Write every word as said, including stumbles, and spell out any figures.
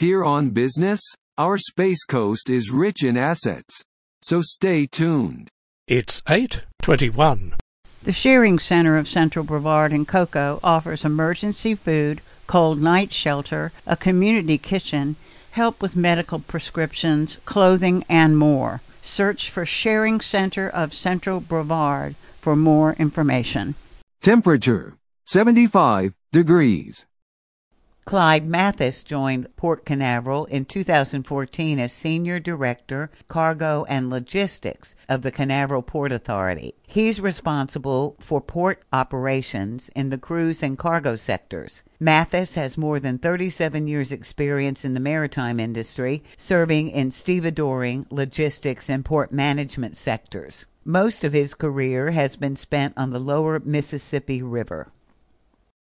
Here on Business, our Space Coast is rich in assets. So stay tuned. It's eight twenty-one. The Shearing Center of Central Brevard and Cocoa offers emergency food, cold night shelter, a community kitchen, help with medical prescriptions, clothing, and more. Search for Shearing Center of Central Brevard for more information. Temperature, seventy-five degrees. Clyde Mathis joined Port Canaveral in two thousand fourteen as Senior Director, Cargo and Logistics of the Canaveral Port Authority. He's responsible for port operations in the cruise and cargo sectors. Mathis has more than thirty-seven years' experience in the maritime industry, serving in stevedoring, logistics, and port management sectors. Most of his career has been spent on the lower Mississippi River.